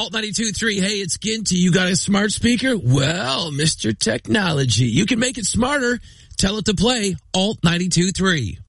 Alt 92.3. Hey, it's Ginty. You got a smart speaker? Well, Mr. Technology, you can make it smarter. Tell it to play Alt 92.3.